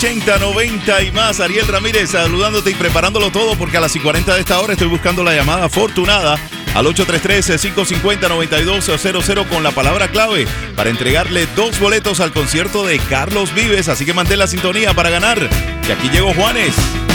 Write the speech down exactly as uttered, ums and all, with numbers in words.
ochenta, noventa y más. Ariel Ramírez saludándote y preparándolo todo porque a las y cuarenta de esta hora estoy buscando la llamada afortunada al ocho tres tres, cinco cinco cero, nueve dos cero cero con la palabra clave para entregarle dos boletos al concierto de Carlos Vives. Así que mantén la sintonía para ganar. Y aquí llegó Juanes.